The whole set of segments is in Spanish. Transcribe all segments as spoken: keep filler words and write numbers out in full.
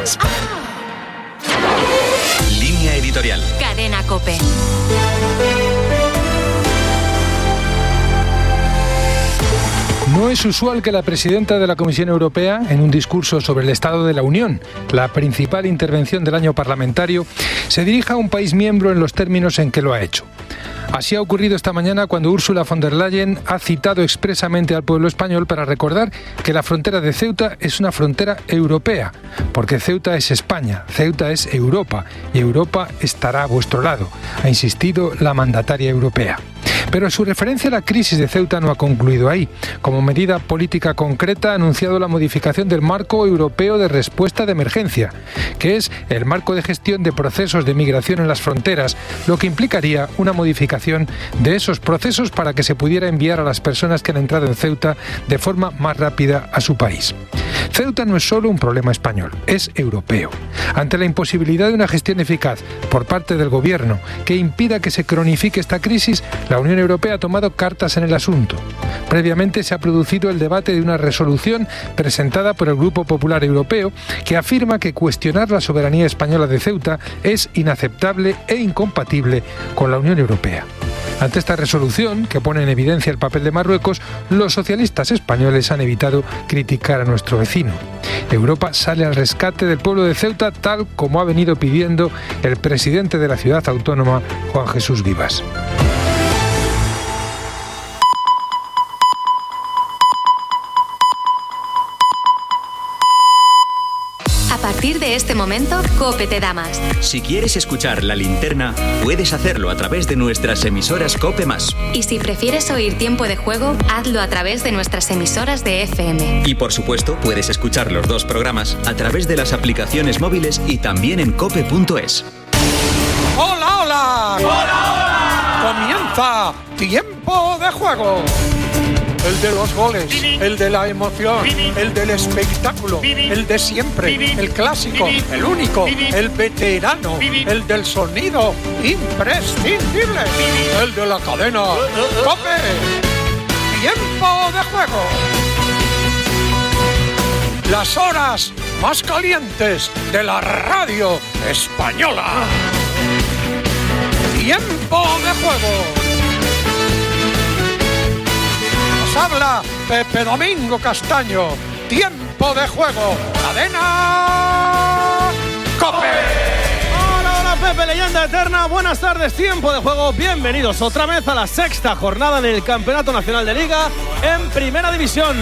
Línea editorial. Cadena COPE. No es usual que la presidenta de la Comisión Europea, en un discurso sobre el Estado de la Unión, la principal intervención del año parlamentario, se dirija a un país miembro en los términos en que lo ha hecho. Así ha ocurrido esta mañana cuando Ursula von der Leyen ha citado expresamente al pueblo español para recordar que la frontera de Ceuta es una frontera europea, porque Ceuta es España, Ceuta es Europa y Europa estará a vuestro lado, ha insistido la mandataria europea. Pero su referencia a la crisis de Ceuta no ha concluido ahí. Como medida política concreta ha anunciado la modificación del Marco Europeo de Respuesta de Emergencia, que es el marco de gestión de procesos de migración en las fronteras, lo que implicaría una modificación de esos procesos para que se pudiera enviar a las personas que han entrado en Ceuta de forma más rápida a su país. Ceuta no es solo un problema español, es europeo. Ante la imposibilidad de una gestión eficaz por parte del Gobierno que impida que se cronifique esta crisis, la Unión Europea ha tomado cartas en el asunto. Previamente se ha producido el debate de una resolución presentada por el Grupo Popular Europeo que afirma que cuestionar la soberanía española de Ceuta es inaceptable e incompatible con la Unión Europea. Ante esta resolución, que pone en evidencia el papel de Marruecos, los socialistas españoles han evitado criticar a nuestro vecino. Europa sale al rescate del pueblo de Ceuta, tal como ha venido pidiendo el presidente de la ciudad autónoma, Juan Jesús Vivas. A partir de este momento, COPE te da más. Si quieres escuchar La Linterna, puedes hacerlo a través de nuestras emisoras COPE más. Y si prefieres oír Tiempo de Juego, hazlo a través de nuestras emisoras de F M. Y por supuesto, puedes escuchar los dos programas a través de las aplicaciones móviles y también en cope punto es. ¡Hola, hola! ¡Hola, hola! Comienza Tiempo de Juego. El de los goles, el de la emoción, el del espectáculo, el de siempre, el clásico, el único, el veterano, el del sonido imprescindible, el de la cadena COPE. Tiempo de Juego. Las horas más calientes de la radio española. Tiempo de Juego. Habla Pepe Domingo Castaño. Tiempo de Juego. Cadena COPE. Hola, hola Pepe, leyenda eterna. Buenas tardes, Tiempo de Juego. Bienvenidos otra vez a la sexta jornada del Campeonato Nacional de Liga en Primera División.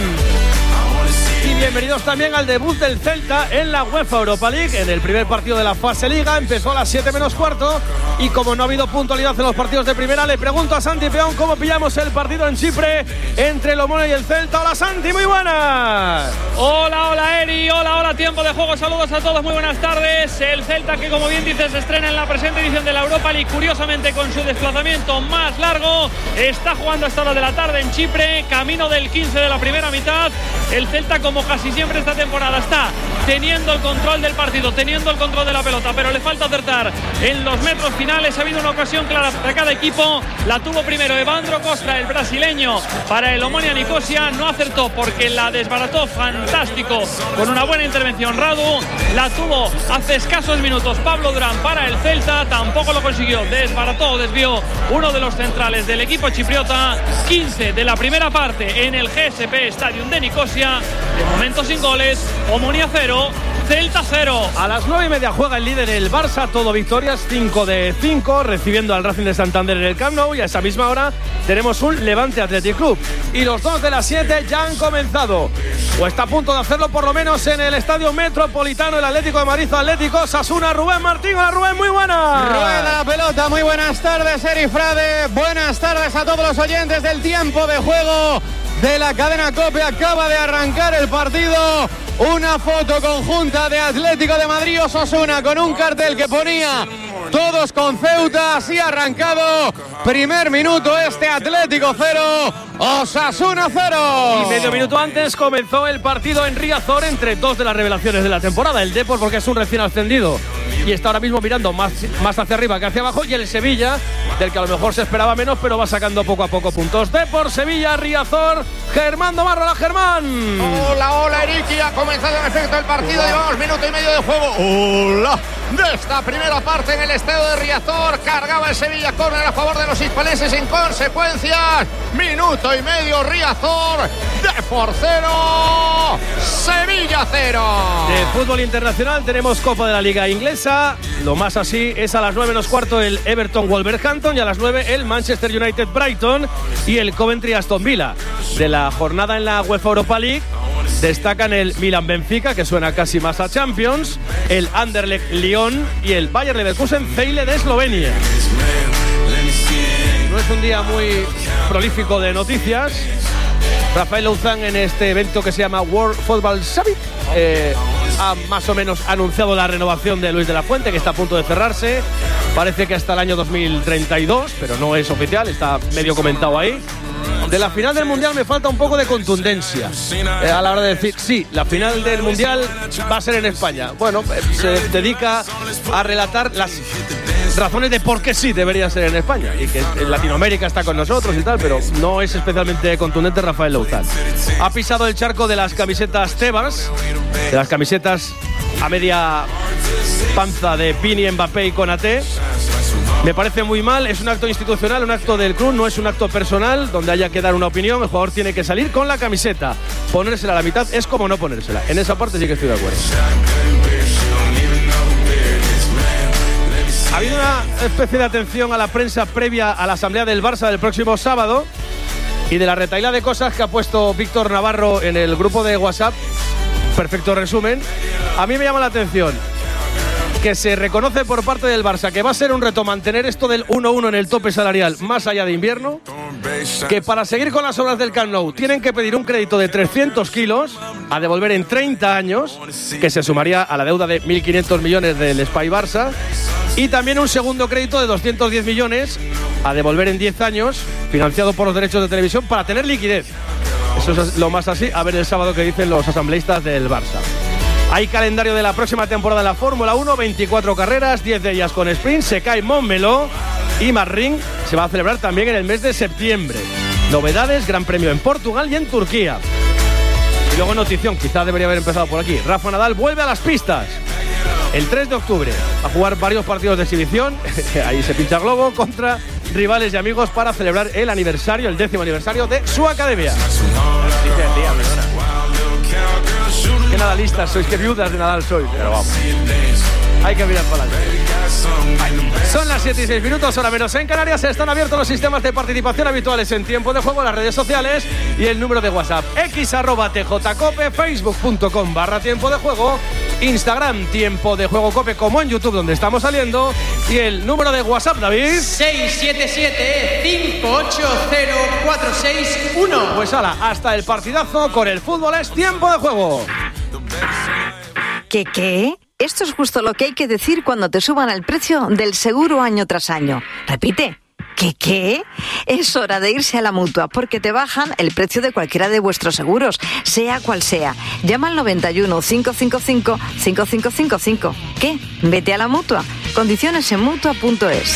Y bienvenidos también al debut del Celta en la UEFA Europa League. En el primer partido de la fase Liga empezó a las siete menos cuarto. Y como no ha habido puntualidad en los partidos de primera, le pregunto a Santi Peón cómo pillamos el partido en Chipre entre el Omonia y el Celta. Hola Santi, muy buenas. Hola, hola Eri, hola, hola Tiempo de Juego, saludos a todos, muy buenas tardes. El Celta que, como bien dices, se estrena en la presente edición de la Europa League, curiosamente con su desplazamiento más largo. Está jugando a esta hora de la tarde en Chipre, camino del quince de la primera mitad. El Celta, como casi siempre esta temporada, está teniendo el control del partido, teniendo el control de la pelota, pero le falta acertar en los metros finales. Ha habido una ocasión clara para cada equipo. La tuvo primero Evandro Costa, el brasileño, para el Omonia Nicosia. No acertó porque la desbarató fantástico con una buena intervención Radu. La tuvo hace escasos minutos Pablo Durán para el Celta. Tampoco lo consiguió. Desbarató, desvió uno de los centrales del equipo chipriota. quince de la primera parte en el G S P Stadium de Nicosia. De momento sin goles. Omonia cero, Celta cero. A las nueve y media juega el líder el Barça, todo victorias, cinco de cinco, recibiendo al Racing de Santander en el Camp Nou. Y a esa misma hora tenemos un Levante Athletic Club. Y los dos de las siete ya han comenzado, o está a punto de hacerlo por lo menos en el Estadio Metropolitano, el Atlético de Madrid Atlético Osasuna. Rubén Martín, hola Rubén, muy buenas. Rueda la pelota, muy buenas tardes Eri Frade, buenas tardes a todos los oyentes del Tiempo de Juego de la cadena COPE. Acaba de arrancar el partido. Una foto conjunta de Atlético de Madrid Osasuna con un cartel que ponía todos con Ceuta. Así ha arrancado. Primer minuto este Atlético cero, Osasuna cero. Y medio minuto antes comenzó el partido en Riazor entre dos de las revelaciones de la temporada. El Depor, porque es un recién ascendido y está ahora mismo mirando más, más hacia arriba que hacia abajo, y el Sevilla del que a lo mejor se esperaba menos, pero va sacando poco a poco puntos. Depor Sevilla, Riazor, Germán Domarro. Hola, Germán. Hola, hola, Eriki. Ha comenzado en efecto el partido. Llevamos minuto y medio de juego. Hola. De esta primera parte en el estadio de Riazor, cargaba el Sevilla, córner a favor de los hispalenses en consecuencias. Minuto y medio, Riazor, Depor cero, Sevilla cero. De fútbol internacional tenemos Copa de la Liga Inglesa. Lo más así es a las nueve menos cuarto el Everton Wolverhampton y a las nueve el Manchester United Brighton y el Coventry Aston Villa. De la jornada en la UEFA Europa League destacan el Milan Benfica, que suena casi más a Champions, el Anderlecht Lyon y el Bayer Leverkusen Ceile de Eslovenia. No es un día muy prolífico de noticias. Rafael Louzán, en este evento que se llama World Football Summit, eh, ha más o menos anunciado la renovación de Luis de la Fuente, que está a punto de cerrarse. Parece que hasta el año dos mil treinta y dos, pero no es oficial, está medio comentado ahí. De la final del Mundial me falta un poco de contundencia eh, a la hora de decir, sí, la final del Mundial va a ser en España. Bueno, eh, se dedica a relatar las razones de por qué sí debería ser en España y que en Latinoamérica está con nosotros y tal, pero no es especialmente contundente Rafael Louzán. Ha pisado el charco de las camisetas Tebas, de las camisetas a media panza de Vini, Mbappé y Konaté. Me parece muy mal, es un acto institucional, un acto del club, no es un acto personal donde haya que dar una opinión. El jugador tiene que salir con la camiseta. Ponérsela a la mitad es como no ponérsela. En esa parte sí que estoy de acuerdo. Ha habido una especie de atención a la prensa previa a la asamblea del Barça del próximo sábado y de la retahíla de cosas que ha puesto Víctor Navarro en el grupo de WhatsApp. Perfecto resumen. A mí me llama la atención que se reconoce por parte del Barça que va a ser un reto mantener esto del uno uno en el tope salarial más allá de invierno, que para seguir con las obras del Camp Nou tienen que pedir un crédito de trescientos kilos a devolver en treinta años, que se sumaría a la deuda de mil quinientos millones del Spy Barça, y también un segundo crédito de doscientos diez millones a devolver en diez años, financiado por los derechos de televisión, para tener liquidez. Eso es lo más así. A ver el sábado qué dicen los asambleístas del Barça. Hay calendario de la próxima temporada de la Fórmula uno, veinticuatro carreras, diez de ellas con sprint. Se cae Montmeló y Marrín se va a celebrar también en el mes de septiembre. Novedades, Gran Premio en Portugal y en Turquía. Y luego notición, quizá debería haber empezado por aquí. Rafa Nadal vuelve a las pistas el tres de octubre a jugar varios partidos de exhibición. Ahí se pincha globo contra rivales y amigos para celebrar el aniversario, el décimo aniversario de su academia. Qué nadalistas sois, qué viudas de Nadal sois. Pero vamos, hay que mirar para adelante. Son las siete y seis minutos, hora menos en Canarias. Están abiertos los sistemas de participación habituales en tiempo de juego, las redes sociales y el número de WhatsApp. X arroba tjcope, facebook.com barra tiempo de juego, Instagram tiempo de juego cope, como en YouTube donde estamos saliendo, y el número de WhatsApp, David. seis siete siete, cinco ocho cero, cuatro seis uno. Pues hala, hasta el partidazo con el fútbol es tiempo de juego. ¿Qué qué? Esto es justo lo que hay que decir cuando te suban el precio del seguro año tras año. Repite. ¿Qué qué? Es hora de irse a la Mutua porque te bajan el precio de cualquiera de vuestros seguros, sea cual sea. Llama al noventa y uno, cinco cinco cinco, cinco cinco cinco cinco. ¿Qué? Vete a la Mutua. Condiciones en mutua punto es.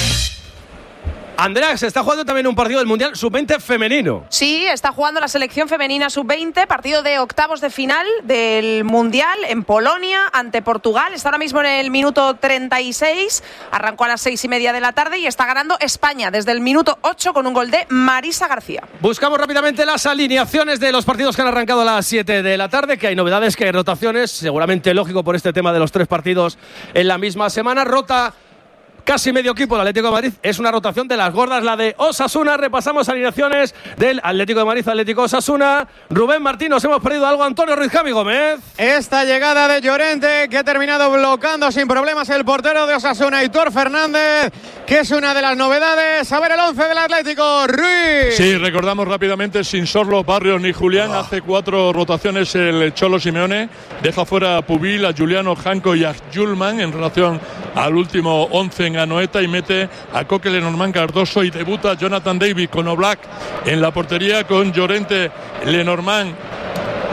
Andrea, se está jugando también un partido del Mundial sub veinte femenino. Sí, está jugando la selección femenina sub veinte, partido de octavos de final del Mundial en Polonia ante Portugal. Está ahora mismo en el minuto treinta y seis, arrancó a las seis y media de la tarde y está ganando España desde el minuto ocho con un gol de Marisa García. Buscamos rápidamente las alineaciones de los partidos que han arrancado a las siete de la tarde, que hay novedades, que hay rotaciones, seguramente lógico por este tema de los tres partidos en la misma semana. Rota casi medio equipo el Atlético de Madrid, es una rotación de las gordas, la de Osasuna. Repasamos alineaciones del Atlético de Madrid, Atlético Osasuna. Rubén Martín, nos hemos perdido algo. Antonio Ruiz, Javi Gómez. Esta llegada de Llorente, que ha terminado bloqueando sin problemas el portero de Osasuna, Aitor Fernández, que es una de las novedades. A ver el once del Atlético, Ruiz. Sí, recordamos rápidamente, sin Sorlo, Barrios ni Julián. Oh. Hace cuatro rotaciones el Cholo Simeone. Deja fuera a Pubil, a Juliano, Janko y a Julman en relación al último once en Anoeta, y mete a Coque, Lenormand, Cardoso, y debuta Jonathan David con Oblak en la portería, con Llorente, Lenormand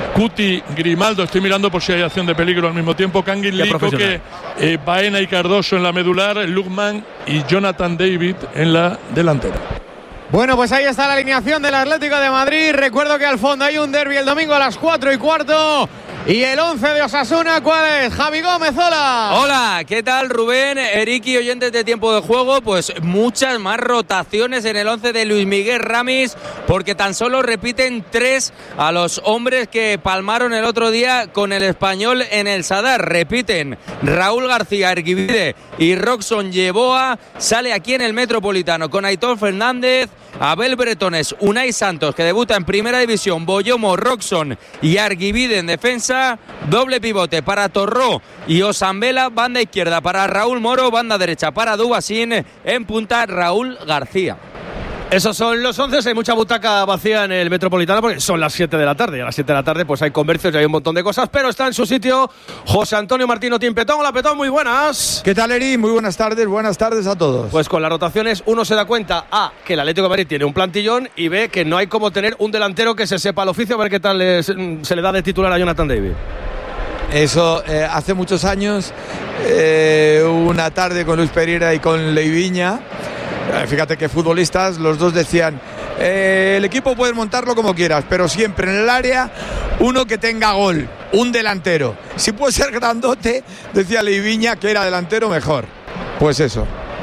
Cuti, Grimaldo, estoy mirando por si hay acción de peligro al mismo tiempo, Kangin, Licoque, eh, Baena y Cardoso en la medular, Lukman y Jonathan David en la delantera. Bueno, pues ahí está la alineación del Atlético de Madrid. Recuerdo que al fondo hay un derbi el domingo a las cuatro y cuarto. Y el once de Osasuna, ¿cuál es? Javi Gómez, hola. Hola, ¿qué tal, Rubén? Eriki, oyentes de Tiempo de Juego, pues muchas más rotaciones en el once de Luis Miguel Ramis, porque tan solo repiten tres a los hombres que palmaron el otro día con el Español en el Sadar. Repiten Raúl García, Erguivide y Roxon Yeboa. Sale aquí en el Metropolitano con Aitor Fernández, Abel Bretones, Unai Santos, que debuta en Primera División, Boyomo, Roxon y Arguivide en defensa. Doble pivote para Torró y Osambela, banda izquierda para Raúl Moro, banda derecha para Dubasín, en punta Raúl García. Esos son los once, hay mucha butaca vacía en el Metropolitano porque son las siete de la tarde y a las siete de la tarde pues hay comercios y hay un montón de cosas, pero está en su sitio José Antonio Martino Tim Petón. Hola Petón, muy buenas. ¿Qué tal, Eri? Muy buenas tardes, buenas tardes a todos. Pues con las rotaciones uno se da cuenta A, que el Atlético de Madrid tiene un plantillón, y B, que no hay como tener un delantero que se sepa el oficio. A ver qué tal les, se le da de titular a Jonathan David. Eso, eh, hace muchos años, eh, una tarde con Luis Pereira y con Leiviña, eh, fíjate que futbolistas, los dos decían, eh, el equipo puedes montarlo como quieras, pero siempre en el área uno que tenga gol, un delantero. Si puede ser grandote, decía Leiviña, que era delantero mejor. Pues eso.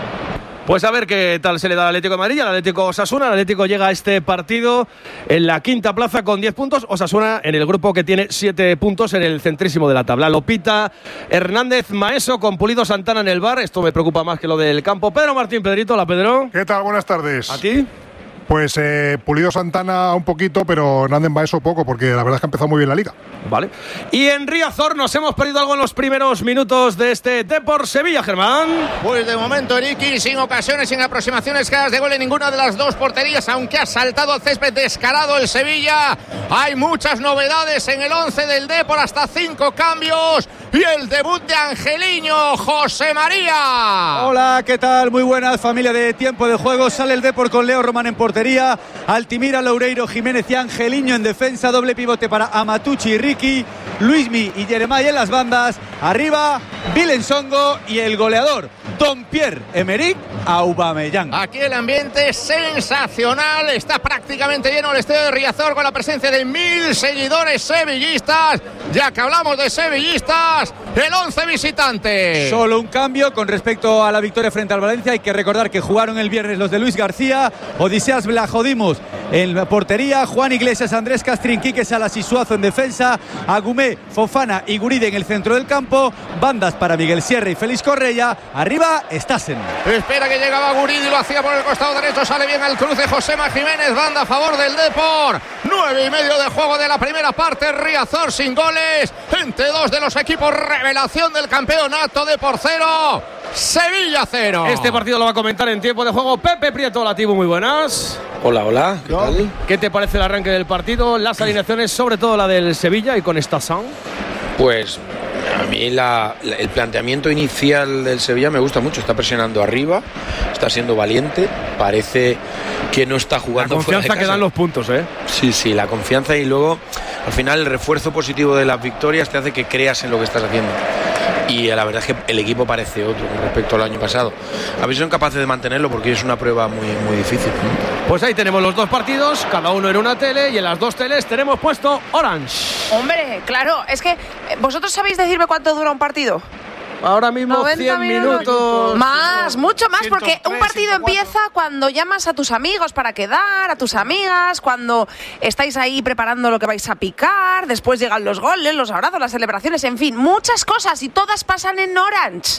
Pues a ver qué tal se le da al Atlético de Madrid, al Atlético Osasuna. El Atlético llega a este partido en la quinta plaza con diez puntos. Osasuna en el grupo que tiene siete puntos en el centrísimo de la tabla. Lopita, Hernández, Maeso con Pulido Santana en el bar. Esto me preocupa más que lo del campo. Pedro Martín, Pedrito, hola Pedro. ¿Qué tal? Buenas tardes. ¿A ti? Pues eh, Pulido Santana un poquito, pero Hernández Maeso poco, porque la verdad es que ha empezado muy bien la liga. Vale. Y en Riazor nos hemos perdido algo en los primeros minutos de este Depor Sevilla, Germán. Pues de momento, Eriki, sin ocasiones, sin aproximaciones claras de gol en ninguna de las dos porterías, aunque ha saltado al césped descarado el Sevilla. Hay muchas novedades en el once del Depor, hasta cinco cambios. Y el debut de Angeliño, José María. Hola, ¿qué tal? Muy buenas, familia de Tiempo de Juego. Sale el Depor con Leo Román en portería, Altimira, Loureiro, Jiménez y Angeliño en defensa, doble pivote para Amatucci y Ricky, Luismi y Jeremai en las bandas, arriba Vilensongo y el goleador Don Pierre-Emerick Aubameyang. Aquí el ambiente sensacional, está prácticamente lleno el estadio de Riazor con la presencia de mil seguidores sevillistas. Ya que hablamos de sevillistas, el once visitante. Solo un cambio con respecto a la victoria frente al Valencia. Hay que recordar que jugaron el viernes los de Luis García, Odiseas Blajodimos en la portería, Juan Iglesias, Andrés Castrín, Quique Salas y Suazo en defensa, Agumé, Fofana y Guride en el centro del campo, bandas para Miguel Sierra y Félix Correia, arriba Stassen. Espera que llegaba Guride y lo hacía por el costado derecho, sale bien al cruce Josema Jiménez, banda a favor del Depor. Nueve y medio de juego de la primera parte, Riazor sin goles, entre dos de los equipos revelación del campeonato. Depor cero, Sevilla cero. Este partido lo va a comentar en Tiempo de Juego Pepe Prieto. Hola, Tibu, muy buenas. Hola, hola, ¿qué tal? ¿Qué te parece el arranque del partido? Las alineaciones, sobre todo la del Sevilla y con esta sound. Pues a mí la, la, el planteamiento inicial del Sevilla me gusta mucho. Está presionando arriba, está siendo valiente, parece que no está jugando fuera de casa. La confianza que dan los puntos, ¿eh? Sí, sí, la confianza, y luego al final el refuerzo positivo de las victorias te hace que creas en lo que estás haciendo. Y la verdad es que el equipo parece otro con respecto al año pasado. A ver si son capaces de mantenerlo, porque es una prueba muy, muy difícil. Pues ahí tenemos los dos partidos, cada uno en una tele, y en las dos teles tenemos puesto Orange. Hombre, claro, es que ¿vosotros sabéis decirme cuánto dura un partido? Ahora mismo cien minutos. Más, mucho más, porque un partido empieza cuando llamas a tus amigos para quedar, a tus amigas, cuando estáis ahí preparando lo que vais a picar, después llegan los goles, los abrazos, las celebraciones, en fin, muchas cosas, y todas pasan en Orange.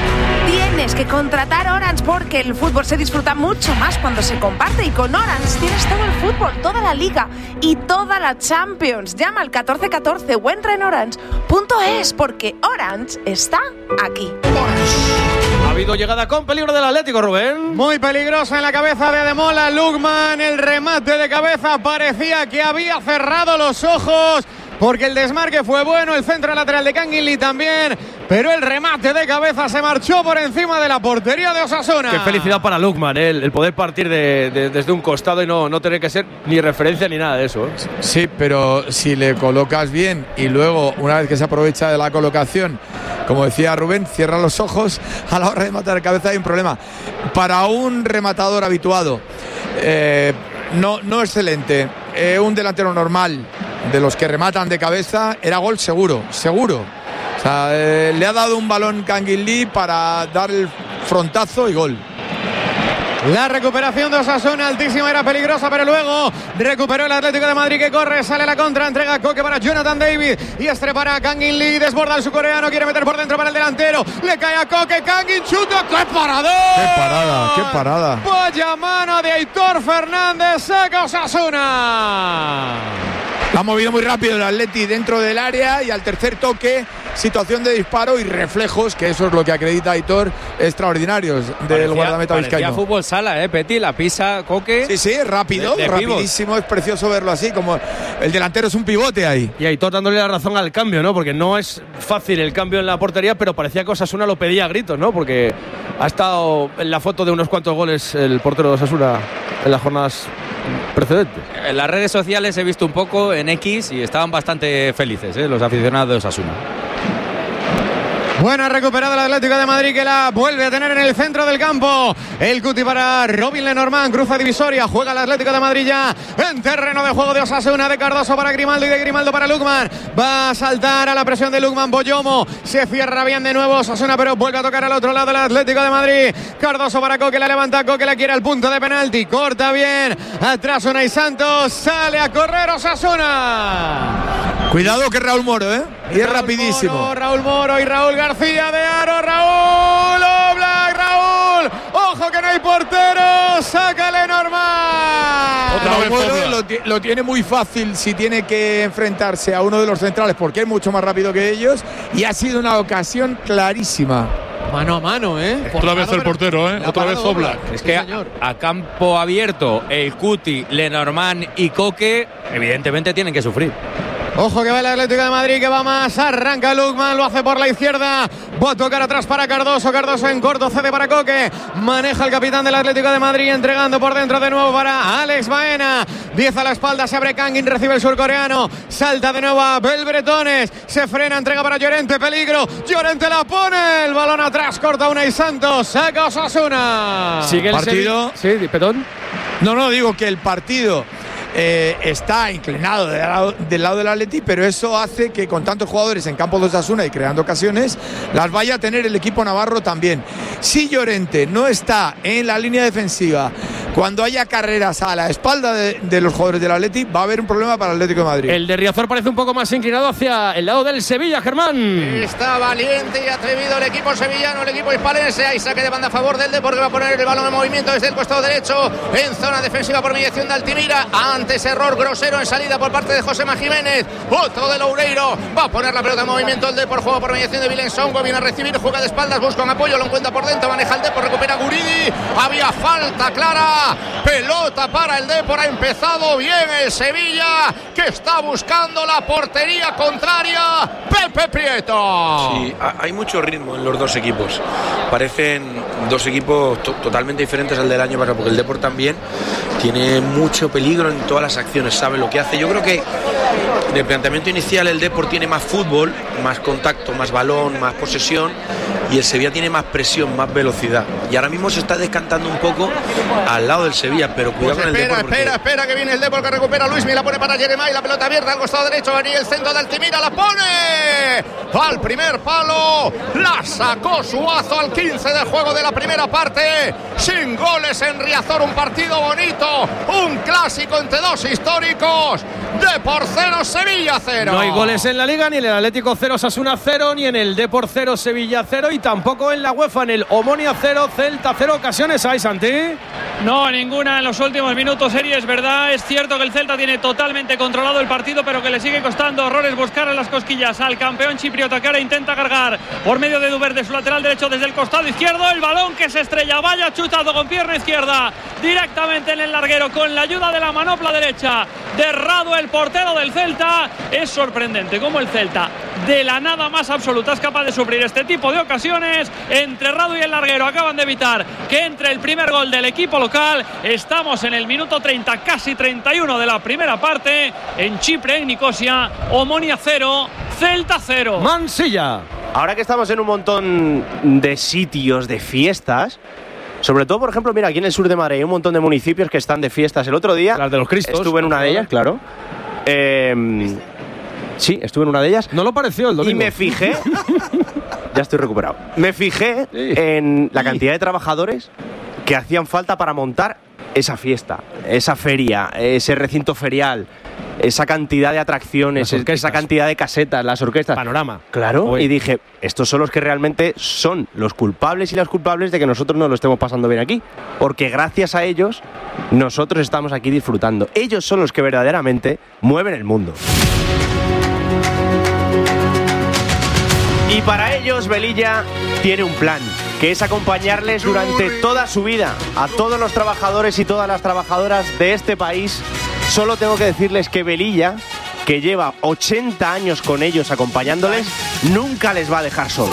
Tienes que contratar Orange porque el fútbol se disfruta mucho más cuando se comparte, y con Orange tienes todo el fútbol, toda la Liga y toda la Champions. Llama al catorce catorce o entra en orange punto es, porque Orange está aquí. Ha habido llegada con peligro del Atlético, Rubén. Muy peligrosa en la cabeza de Ademola. Lukman, el remate de cabeza parecía que había cerrado los ojos, porque el desmarque fue bueno, el centro lateral de Canguilí también, pero el remate de cabeza se marchó por encima de la portería de Osasuna. Qué felicidad para Lukman, ¿eh? el, el poder partir de, de, desde un costado y no, no tener que ser ni referencia ni nada de eso. ¿eh? Sí, pero si le colocas bien y luego, una vez que se aprovecha de la colocación, como decía Rubén, cierra los ojos, a la hora de matar cabeza hay un problema. Para un rematador habituado, eh, no, no excelente, eh, un delantero normal de los que rematan de cabeza, era gol seguro, seguro. O sea, eh, le ha dado un balón Kangin Lee para dar el frontazo y gol. La recuperación de Osasuna, altísima, era peligrosa, pero luego recuperó el Atlético de Madrid que corre, sale la contra, entrega Koke para Jonathan David y este para Kangin Lee, desborda el surcoreano, quiere meter por dentro para el delantero, le cae a Koke, Kangin chuta, ¡qué paradón! ¡Qué parada, qué parada! Vaya mano de Aitor Fernández, saca Osasuna. Ha movido muy rápido el Atleti dentro del área y al tercer toque, situación de disparo y reflejos, que eso es lo que acredita Aitor, extraordinarios del parecía, guardameta vizcaíno. Parecía fútbol sala, ¿eh, Peti? La pisa, Koke. Sí, sí, rápido, de, de rapidísimo, pivot. Es precioso verlo así, como el delantero es un pivote ahí. Y Aitor dándole la razón al cambio, ¿no? Porque no es fácil el cambio en la portería, pero parecía que Osasuna lo pedía a gritos, ¿no? Porque ha estado en la foto de unos cuantos goles el portero de Osasuna en las jornadas precedentes. En las redes sociales he visto un poco en X y estaban bastante felices, ¿eh? Los aficionados de Osasuna. Buena recuperada el Atlético de Madrid, que la vuelve a tener en el centro del campo. El cuti para Robin Lenormand, cruza divisoria, juega el Atlético de Madrid ya en terreno de juego de Osasuna, de Cardoso para Grimaldo y de Grimaldo para Lukman. Va a saltar a la presión de Lukman, Boyomo se cierra bien de nuevo Osasuna, pero vuelve a tocar al otro lado el Atlético de Madrid. Cardoso para Koke, la levanta Koke, la quiere al punto de penalti, corta bien, atrás Unai Santos, sale a correr Osasuna. Cuidado que Raúl Moro, ¿eh? Y es rapidísimo. Moro, Raúl Moro y Raúl García de Aro, Raúl Oblak, Raúl, ojo que no hay portero, sácale Normal. Raúl Moro lo, lo tiene muy fácil si tiene que enfrentarse a uno de los centrales porque es mucho más rápido que ellos y ha sido una ocasión clarísima. Mano a mano, ¿eh? Otra Portado, vez el portero, ¿eh? Otra vez Oblak. Es que a, a campo abierto, el Cuti, Lenormand y Koke, evidentemente tienen que sufrir. Ojo que va el Atlético de Madrid, que va más, arranca Lukman, lo hace por la izquierda, va a tocar atrás para Cardoso, Cardoso en corto, cede para Koke, maneja el capitán del Atlético de Madrid, entregando por dentro de nuevo para Alex Baena, diez a la espalda, se abre Kangin, recibe el surcoreano, salta de nuevo a Belbretones, se frena, entrega para Llorente, peligro, Llorente la pone, el balón atrás, corta Unai Santos, saca Osasuna. Sigue el partido. Sí, perdón. No, no, digo que el partido Eh, está inclinado del lado, del lado del Atleti, pero eso hace que con tantos jugadores en campo de Osasuna y creando ocasiones, las vaya a tener el equipo navarro también. Si Llorente no está en la línea defensiva, cuando haya carreras a la espalda de, de los jugadores del Atleti, va a haber un problema para el Atlético de Madrid. El de Riazor parece un poco más inclinado hacia el lado del Sevilla, Germán. Está valiente y atrevido el equipo sevillano, el equipo hispalense. Hay saque de banda a favor del Depor, que va a poner el balón en movimiento desde el costado derecho en zona defensiva por mediación de Altimira. Antes error grosero en salida por parte de Josema Jiménez, otro de Loureiro, va a poner la pelota en movimiento el Depor, juego por mediación de Vilen Songo, viene a recibir, juega de espaldas, busca un apoyo, lo encuentra por dentro, maneja el Depor, recupera Guridi, había falta clara, pelota para el Depor, ha empezado bien el Sevilla, que está buscando la portería contraria, Pepe Prieto. Sí, hay mucho ritmo en los dos equipos, parecen dos equipos to- totalmente diferentes al del año pasado, porque el Depor también tiene mucho peligro en todas las acciones, sabe lo que hace. Yo creo que en el planteamiento inicial el Depor tiene más fútbol, más contacto, más balón, más posesión, y el Sevilla tiene más presión, más velocidad. Y ahora mismo se está descantando un poco al lado del Sevilla, pero cuidado pues con el espera, Depor. Porque... Espera, espera, que viene el Depor, que recupera Luismi, la pone para Jeremai, la pelota abierta al costado derecho, va a venir el centro de Altimira, la pone al primer palo, la sacó Suazo al quince del juego de la primera parte, sin goles en Riazor, un partido bonito, un clásico entre dos históricos, Depor cero, Sevilla cero. No hay goles en la Liga, ni en el Atlético cero, Osasuna cero, ni en el Depor cero, Sevilla cero, y tampoco en la UEFA, en el Omonia cero, Celta cero. ¿Ocasiones hay, Santi? No, ninguna en los últimos minutos, Eri, es verdad. Es cierto que el Celta tiene totalmente controlado el partido, pero que le sigue costando horrores buscar en las cosquillas al campeón chipriota, que ahora intenta cargar por medio de Duber de su lateral derecho desde el costado izquierdo. El balón que se estrella, vaya chutado con pierna izquierda directamente en el larguero con la ayuda de la manopla derecha de Rado, el portero del Celta. Es sorprendente cómo el Celta de la nada más absoluta. Es capaz de sufrir este tipo de ocasiones. Entre Radu y el larguero acaban de evitar que entre el primer gol del equipo local. Estamos en el minuto treinta, casi treinta y uno de la primera parte. En Chipre, en Nicosia, Omonia cero, Celta cero. Mansilla. Ahora que estamos en un montón de sitios de fiestas, sobre todo, por ejemplo, mira, aquí en el sur de Madrid hay un montón de municipios que están de fiestas. El otro día Las de los Cristos, estuve en una de ellas, claro. Eh, sí, estuve en una de ellas. No lo pareció el domingo. Y me fijé, ya estoy recuperado, me fijé sí. en la cantidad de trabajadores que hacían falta para montar esa fiesta, esa feria, ese recinto ferial, esa cantidad de atracciones, esa cantidad de casetas, las orquestas. Panorama. Claro, Oye. Y dije, estos son los que realmente son los culpables y las culpables de que nosotros no lo estemos pasando bien aquí. Porque gracias a ellos, nosotros estamos aquí disfrutando. Ellos son los que verdaderamente mueven el mundo. Y para ellos, Velilla tiene un plan, que es acompañarles durante toda su vida a todos los trabajadores y todas las trabajadoras de este país. Solo tengo que decirles que Velilla, que lleva ochenta años con ellos acompañándoles, nunca les va a dejar solos.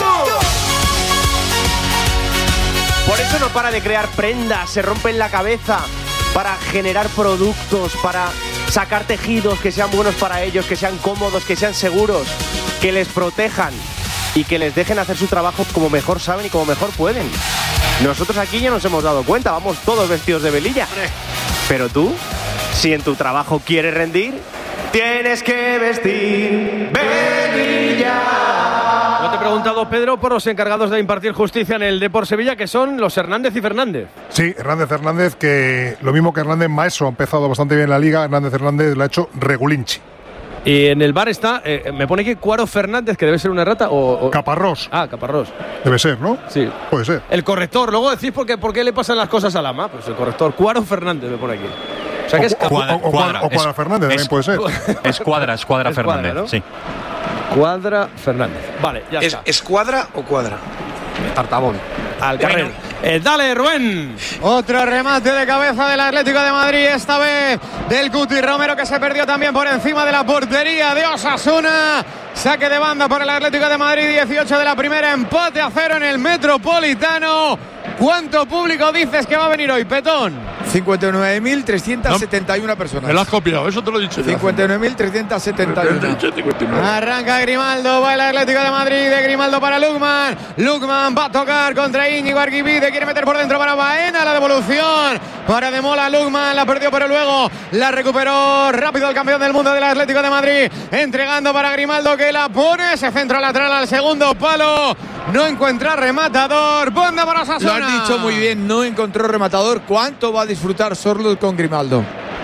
Por eso no para de crear prendas, se rompen la cabeza para generar productos, para sacar tejidos que sean buenos para ellos, que sean cómodos, que sean seguros, que les protejan y que les dejen hacer su trabajo como mejor saben y como mejor pueden. Nosotros aquí ya nos hemos dado cuenta, vamos todos vestidos de Velilla. Pero tú, si en tu trabajo quieres rendir, tienes que vestir Velilla. Yo te he preguntado, Pedro, por los encargados de impartir justicia en el Depor Sevilla, que son los Hernández y Fernández. Sí, Hernández Hernández, que lo mismo que Hernández Maeso ha empezado bastante bien la liga, Hernández Hernández lo ha hecho regulinchi. Y en el bar está, eh, me pone aquí Cuaro Fernández, que debe ser una errata, o, o... Caparrós. Ah, Caparrós. Debe ser, ¿no? Sí. Puede ser. El corrector, luego decís por qué, por qué le pasan las cosas a Lama. Pues el corrector, Cuaro Fernández, me pone aquí. O sea que o, es Cuadra, o, o, Cuadra, o Cuadra es, Fernández, es, también puede ser. Es Cuadra, es Cuadra es Fernández, Cuadra, ¿no? Sí. Cuadra Fernández. Vale, ya ¿Es, está. ¿Es Cuadra o Cuadra? Tartabón. Al carril. Bueno. Eh, dale, Rubén. Otro remate de cabeza del Atlético de Madrid, esta vez del Cuti Romero, que se perdió también por encima de la portería de Osasuna. Saque de banda por el Atlético de Madrid, dieciocho de la primera, empate a cero en el Metropolitano. ¿Cuánto público dices que va a venir hoy, Petón? cincuenta y nueve mil trescientas setenta y una personas. Me lo has copiado, eso te lo he dicho. cincuenta y nueve mil trescientas setenta y una. Arranca Grimaldo, va el Atlético de Madrid, de Grimaldo para Lukman. Lukman va a tocar contra Íñigo Arguibide, quiere meter por dentro para Baena, la devolución para De Mola. Lukman la perdió, pero luego la recuperó rápido el campeón del mundo del Atlético de Madrid, entregando para Grimaldo, que la pone, se centra lateral al segundo palo, no encuentra rematador, banda para Osasuna. Lo has dicho muy bien, no encontró rematador. ¿Cuánto va a disfrutar Sorloth con Grimaldo?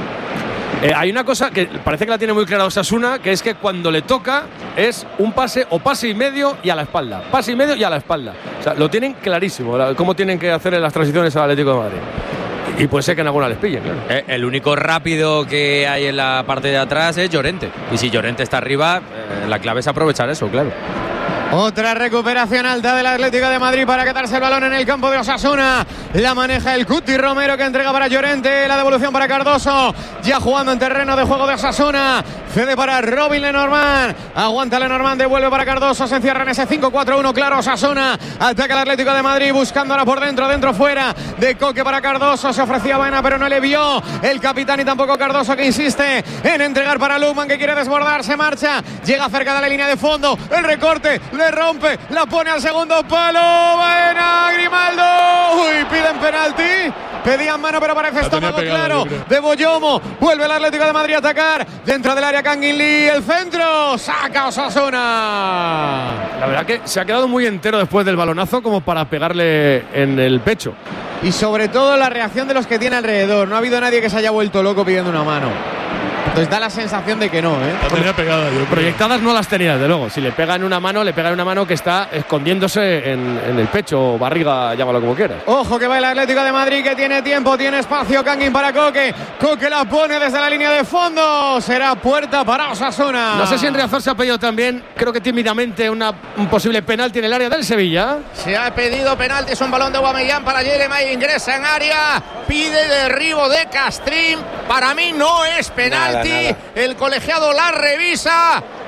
Eh, hay una cosa que parece que la tiene muy clara Osasuna, que es que cuando le toca es un pase o pase y medio y a la espalda. Pase y medio y a la espalda. O sea, lo tienen clarísimo, la, cómo tienen que hacer en las transiciones al Atlético de Madrid. Y puede ser que en alguna les pille, claro. Eh, el único rápido que hay en la parte de atrás es Llorente. Y si Llorente está arriba, eh, la clave es aprovechar eso, claro. Otra recuperación alta del Atlético de Madrid para quitarse el balón en el campo de Osasuna. La maneja el Cuti Romero, que entrega para Llorente. La devolución para Cardoso. Ya jugando en terreno de juego de Osasuna. Cede para Robin Lenormand. Aguanta Lenormand, devuelve para Cardoso. Se encierra en ese cinco cuatro uno. Claro, Osasuna. Ataca el Atlético de Madrid buscándola por dentro, dentro, fuera. De Coque para Cardoso. Se ofrecía Baena, pero no le vio el capitán y tampoco Cardoso, que insiste en entregar para Lukman, que quiere desbordar. Se marcha. Llega cerca de la línea de fondo. El recorte. Le rompe, la pone al segundo palo. Baena, Grimaldo. Uy, piden penalti. Pedían mano, pero parece estómago claro de Boyomo. Vuelve el Atlético de Madrid a atacar. Dentro del área Kangin Lee. El centro. Saca Osasuna. La verdad que se ha quedado muy entero después del balonazo, como para pegarle en el pecho. Y sobre todo la reacción de los que tiene alrededor. No ha habido nadie que se haya vuelto loco pidiendo una mano. Entonces da la sensación de que no, ¿eh? La tenía pegada, yo creo. Proyectadas no las tenía, desde luego. Si le pega en una mano, le pega en una mano que está escondiéndose en, en el pecho o barriga, llámalo como quieras. Ojo que va el Atlético de Madrid, que tiene tiempo, tiene espacio. Kangin para Coque. Coque la pone desde la línea de fondo. Será puerta para Osasuna. No sé si en Riazor se ha pedido también, creo que tímidamente, una, un posible penalti en el área del Sevilla. Se ha pedido penalti, es un balón de Aubameyang para Jeremai, ingresa en área, pide derribo de Castrín. Para mí no es penalti. Nada, nada. El colegiado la revisa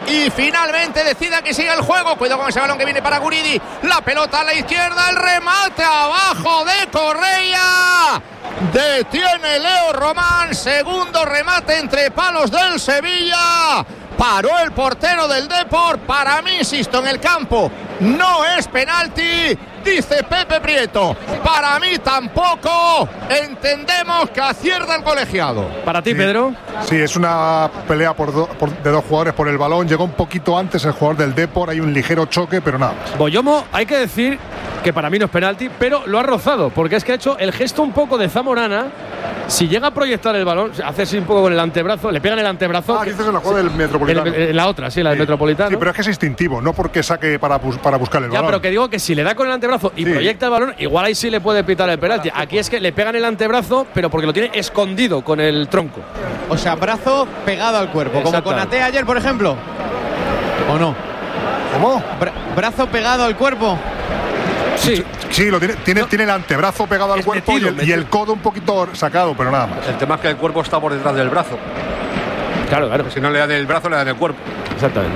y finalmente decida que siga el juego. Cuidado con ese balón que viene para Guridi. La pelota a la izquierda, el remate abajo de Correa. Detiene Leo Román, segundo remate entre palos del Sevilla. Paró el portero del Depor. Para mí, insisto, en el campo no es penalti, dice Pepe Prieto. Para mí tampoco. Entendemos que acierta el colegiado. Para ti, sí, Pedro. Sí, es una pelea por do, por, de dos jugadores por el balón. Llegó un poquito antes el jugador del Depor. Hay un ligero choque, pero nada. Boyomo, hay que decir que para mí no es penalti, pero lo ha rozado, porque es que ha hecho el gesto un poco de Zamorana. Si llega a proyectar el balón, hace así un poco con el antebrazo, le pegan el antebrazo. Ah, dices en la jugada del Metropolitano. En, en la otra, sí, la del sí. Metropolitano. Sí, pero es que es instintivo, no porque saque para, para buscar el ya, balón. pero que digo que si le da con el antebrazo y sí. proyecta el balón, igual ahí sí le puede pitar el penalti. Aquí es que le pegan el antebrazo, pero porque lo tiene escondido con el tronco. O sea, brazo pegado al cuerpo, como con Ate ayer, por ejemplo. ¿O no? ¿Cómo? Bra brazo pegado al cuerpo. Sí, sí, lo tiene, tiene, no. tiene el antebrazo pegado al es cuerpo metido, y, el, y el codo un poquito sacado, pero nada más. El tema es que el cuerpo está por detrás del brazo. Claro, claro. Si no le da del brazo, le da del cuerpo. Exactamente.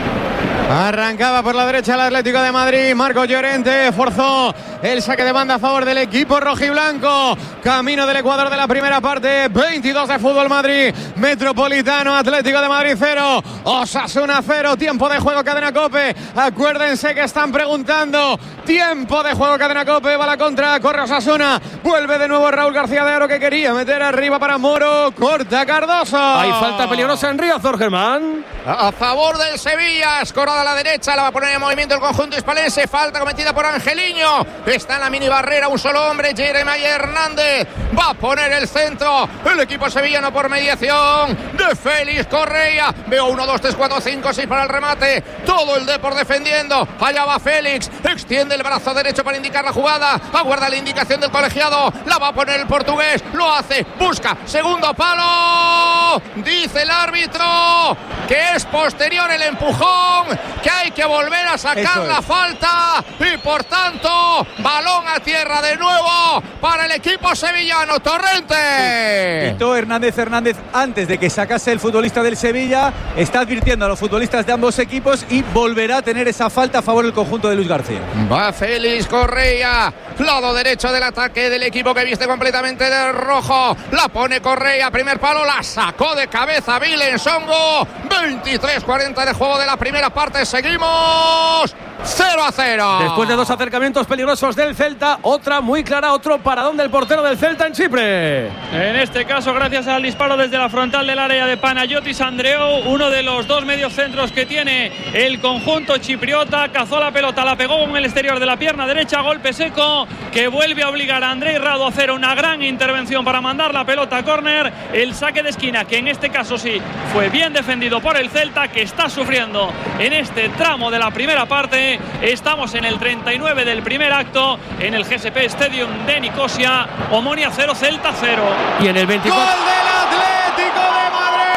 Arrancaba por la derecha el Atlético de Madrid. Marco Llorente forzó el saque de banda a favor del equipo rojiblanco. Camino del Ecuador de la primera parte. veintidós de fútbol Madrid. Metropolitano, Atlético de Madrid cero. Osasuna cero. Tiempo de juego, Cadena COPE. Acuérdense que están preguntando. Tiempo de juego, Cadena COPE. Va la contra. Corre Osasuna. Vuelve de nuevo Raúl García de Aro, que quería meter arriba para Moro. Corta Cardoso. Hay falta peligrosa en Riazor, Germán. A favor del Sevilla. Escorada a la derecha. La va a poner en movimiento el conjunto hispalense. Falta cometida por Angeliño. Está en la mini barrera un solo hombre. Jeremiah Hernández va a poner el centro. El equipo sevillano por mediación de Félix Correa. Veo uno, dos, tres, cuatro, cinco, seis para el remate. Todo el Depor defendiendo. Allá va Félix. Extiende el brazo derecho para indicar la jugada. Aguarda la indicación del colegiado. La va a poner el portugués. Lo hace. Busca. Segundo palo. Dice el árbitro que es posterior el empujón, que hay que volver a sacar la falta y por tanto balón a tierra de nuevo para el equipo sevillano. Torrente. Quitó Hernández Hernández antes de que sacase el futbolista del Sevilla. Está advirtiendo a los futbolistas de ambos equipos y volverá a tener esa falta a favor del conjunto de Luis García. Va Félix Correa, lado derecho del ataque del equipo que viste completamente de rojo. La pone Correa, primer palo, la sacó de cabeza Vilen Songo. veintitrés cuarenta de juego de la primera parte. Seguimos cero a cero. Después de dos acercamientos peligrosos del Celta, otra muy clara, otro paradón del portero del Celta en Chipre. En este caso, gracias al disparo desde la frontal del área de Panayotis Andreou, uno de los dos mediocentros que tiene el conjunto chipriota, cazó la pelota, la pegó con el exterior de la pierna derecha, golpe seco que vuelve a obligar a Andrei Rado a hacer una gran intervención para mandar la pelota a córner. El saque de esquina, que en este caso sí fue bien defendido por el Celta, que está sufriendo en este tramo de la primera parte. Estamos en el treinta y nueve del primer acto en el G S P Stadium de Nicosia. Omonia cero, Celta cero. Y en el veinticuatro... ¡Gol del Atlético de Madrid!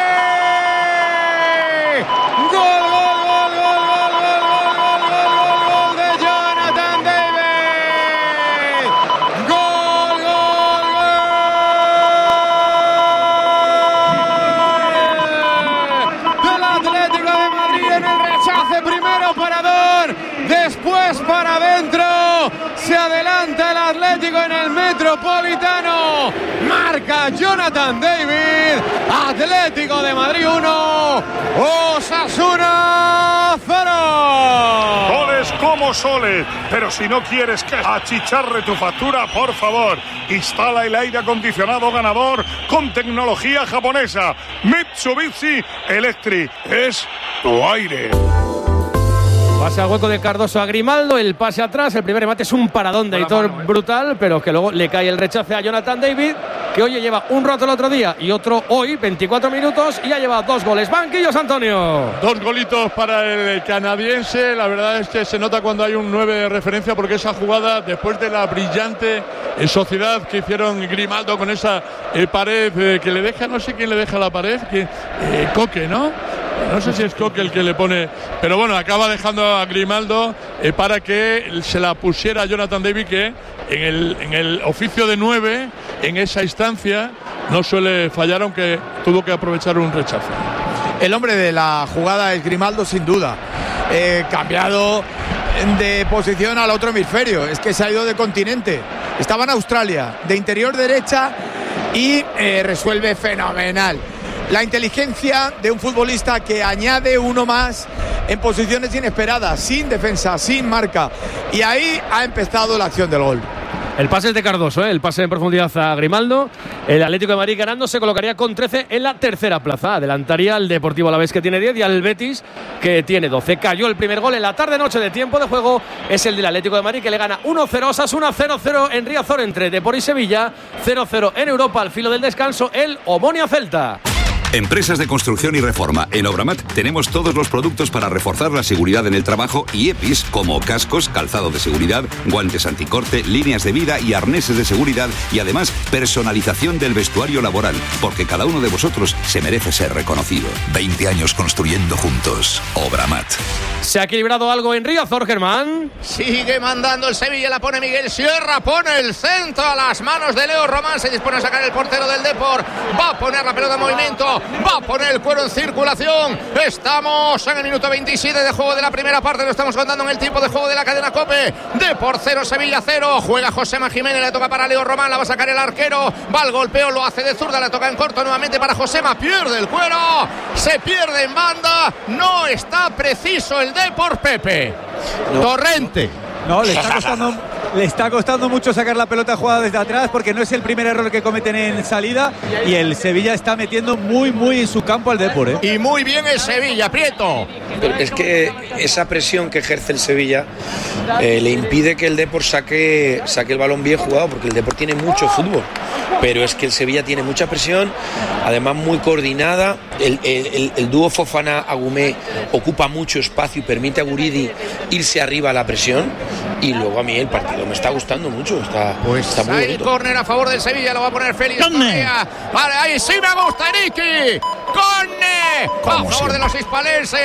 ¡Gol, gol, gol, gol, gol, gol, gol, gol, gol, gol de Jonathan David! ¡Gol, gol, gol! Del Atlético de Madrid en el rechace. Primero parador, después para adentro. Se adelanta el Atlético en el Metropolitano. Marca Jonathan David. Atlético de Madrid uno, Osasuna cero. Goles como soles. Pero si no quieres que achicharre tu factura, por favor, instala el aire acondicionado ganador con tecnología japonesa. Mitsubishi Electric es tu aire. Pase al hueco de Cardoso a Grimaldo, el pase atrás, el primer remate es un paradón de Aitor brutal, pero que luego le cae el rechace a Jonathan David, que oye lleva un rato el otro día y otro hoy, veinticuatro minutos, y ha llevado dos goles. Banquillos, Antonio. Dos golitos para el canadiense. La verdad es que se nota cuando hay un nueve de referencia, porque esa jugada, después de la brillante eh, sociedad que hicieron Grimaldo con esa eh, pared eh, que le deja, no sé quién le deja la pared, que eh, Coque, ¿no? No sé si es Coque el que le pone, pero bueno, acaba dejando a Grimaldo eh, para que se la pusiera a Jonathan David, que en el, en el oficio de nueve, en esa instancia, no suele fallar, aunque tuvo que aprovechar un rechazo. el hombre de la jugada es Grimaldo, sin duda. Eh, cambiado de posición al otro hemisferio, es que se ha ido de continente. Estaba en Australia, de interior derecha, y eh, resuelve fenomenal. La inteligencia de un futbolista que añade uno más en posiciones inesperadas, sin defensa, sin marca, y ahí ha empezado la acción del gol. El pase es de Cardoso, ¿eh? El pase en profundidad a Grimaldo. El Atlético de Madrid ganando se colocaría con trece en la tercera plaza. Adelantaría al Deportivo Alavés, que tiene diez, y al Betis, que tiene doce. Cayó el primer gol en la tarde-noche de tiempo de juego. Es el del Atlético de Madrid, que le gana uno cero a Osasuna, cero cero en Riazor entre Depor y Sevilla, cero cero en Europa al filo del descanso el Omonia Celta. Empresas de construcción y reforma. En Obramat tenemos todos los productos para reforzar la seguridad en el trabajo y E P Is como cascos, calzado de seguridad, guantes anticorte, líneas de vida y arneses de seguridad, y además personalización del vestuario laboral, porque cada uno de vosotros se merece ser reconocido. veinte años construyendo juntos. Obramat. ¿Se ha equilibrado algo en Riazor, Germán? Sigue mandando el Sevilla, la pone Miguel Sierra, pone el centro a las manos de Leo Román, se dispone a sacar el portero del Depor, va a poner la pelota en movimiento, va a poner el cuero en circulación. Estamos en el minuto veintisiete de juego de la primera parte, lo estamos contando en el tiempo de juego de la cadena COPE. Depor cero, Sevilla cero, juega Josema Jiménez, le toca para Leo Román, la va a sacar el arquero, va al golpeo, lo hace de zurda, le toca en corto nuevamente para Josema, pierde el cuero, se pierde en banda, no está preciso el Depor, Pepe. No. Torrente. No, le está costando, le está costando mucho sacar la pelota jugada desde atrás, porque no es el primer error que cometen en salida, y el Sevilla está metiendo muy, muy en su campo al Depor, ¿eh? Y muy bien el Sevilla, Prieto. Pero es que esa presión que ejerce el Sevilla eh, le impide que el Depor saque, saque el balón bien jugado, porque el Depor tiene mucho fútbol, pero es que el Sevilla tiene mucha presión, además muy coordinada. El, el, el, el dúo Fofana-Agumé ocupa mucho espacio y permite a Guridi irse arriba a la presión. Y luego a mí el partido me está gustando mucho, está, pues está muy ahí bonito. Córner a favor del Sevilla, lo va a poner Félix. Vale, ahí sí me gusta, Ricky. Córner a favor de los hispalenses.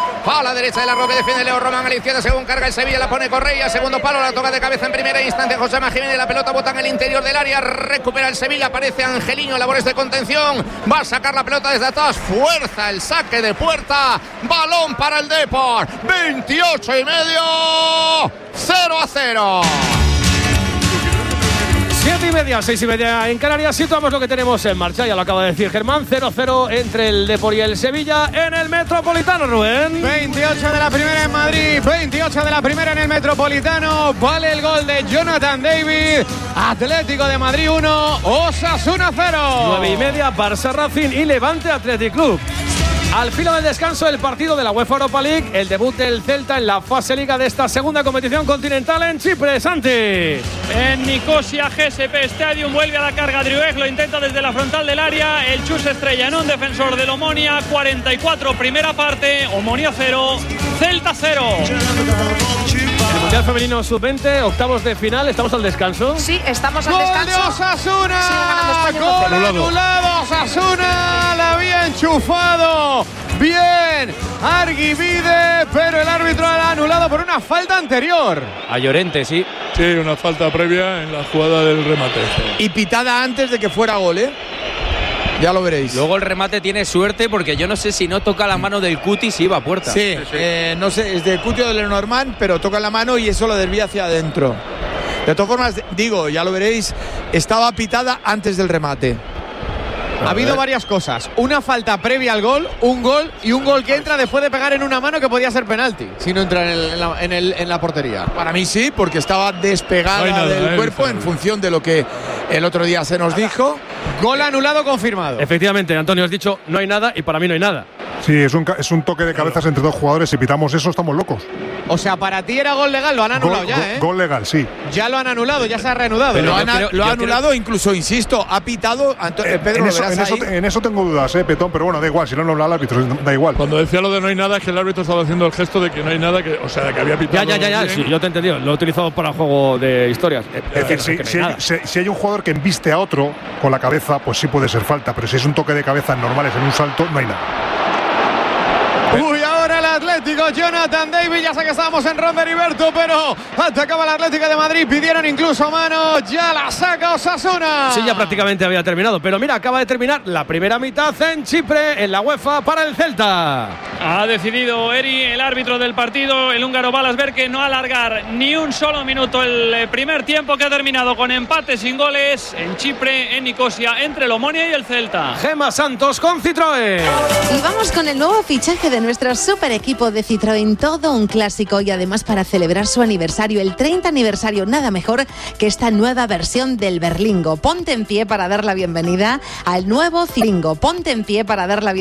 A la derecha de la Roque defiende Leo Román, a la izquierda según carga el Sevilla, la pone Correa, segundo palo, la toca de cabeza en primera instancia José Jiménez, la pelota bota en el interior del área, recupera el Sevilla, aparece Angeliño, labores de contención, va a sacar la pelota desde atrás, fuerza el saque de puerta, balón para el Depor, veintiocho y medio, cero a cero. Siete y media, seis y media en Canarias. Situamos lo que tenemos en marcha, ya lo acaba de decir Germán. cero cero entre el Depor y el Sevilla en el Metropolitano, Rubén. veintiocho de la primera en Madrid, veintiocho de la primera en el Metropolitano. Vale el gol de Jonathan David. Atlético de Madrid uno, Osasuna cero. Nueve y media, Barça Racing y Levante Athletic Club. Al filo del descanso, el partido de la UEFA Europa League, el debut del Celta en la fase liga de esta segunda competición continental en Chipre. Santi. En Nicosia G S P Stadium vuelve a la carga Driouech, lo intenta desde la frontal del área, el Chus estrella en un defensor del Omonia. Cuarenta y cuatro primera parte, Omonia cero, Celta cero. El Mundial Femenino sub veinte, octavos de final, ¿estamos al descanso? Sí, estamos al ¡Gol descanso. de Osasuna! Sigue ganando España. ¡Gol anulado! Osasuna la había enchufado. Bien, Arguivide, pero el árbitro la ha anulado por una falta anterior. A Llorente, sí. Sí, una falta previa en la jugada del remate. Y pitada antes de que fuera gol, ¿eh? Ya lo veréis. Luego el remate tiene suerte, porque yo no sé si no toca la mano del Cuti si iba a puerta. Sí, sí, sí. Eh, no sé, es del Cuti o del Lenormand, pero toca la mano y eso lo desvía hacia adentro. De todas formas, digo, ya lo veréis, estaba pitada antes del remate. Ha habido varias cosas. Una falta previa al gol, un gol y un gol que entra después de pegar en una mano que podía ser penalti, si no entra en, el, en, la, en, el, en la portería. Para mí sí, porque estaba despegada no nada, del cuerpo en función de lo que el otro día se nos dijo. Gol anulado confirmado. Efectivamente, Antonio, has dicho no hay nada y para mí no hay nada. Sí, es un, es un toque de cabezas entre dos jugadores. Si pitamos eso, estamos locos. O sea, para ti era gol legal, lo han anulado gol, ya, gol, ¿eh? Gol legal, sí. Ya lo han anulado, ya se ha reanudado. Pero lo, han, creo, lo ha anulado, creo... incluso, insisto, ha pitado. Eh, Pedro, en, eso, en, eso, en eso tengo dudas, eh, Petón, pero bueno, da igual, si no lo habla el árbitro, da igual. Cuando decía lo de no hay nada, es que el árbitro estaba haciendo el gesto de que no hay nada, que, o sea, de que había pitado. Ya, ya, ya, ya sí, yo te he entendido, lo he utilizado para juego de historias. Es decir, si, si, hay, si, si hay un jugador que embiste a otro con la cabeza, pues sí puede ser falta, pero si es un toque de cabeza normales en un salto, no hay nada. Uy, ahora el Atlético Jonathan David. Ya sé que estábamos en Ronda Heriberto, pero atacaba la Atlético de Madrid. Pidieron incluso mano. Ya la saca Osasuna. Sí, ya prácticamente había terminado. Pero mira, acaba de terminar la primera mitad en Chipre, en la UEFA, para el Celta. Ha decidido Eri, el árbitro del partido, el húngaro Balasberg, que no alargar ni un solo minuto el primer tiempo, que ha terminado con empate sin goles en Chipre, en Nicosia, entre el Omonia y el Celta. Gema Santos con Citroën. Y vamos con el nuevo fichaje de nuestro super equipo de Citroën, todo un clásico, y además para celebrar su aniversario, el treinta aniversario, nada mejor que esta nueva versión del Berlingo. Ponte en pie para dar la bienvenida al nuevo Cilingo. Ponte en pie para dar la bienvenida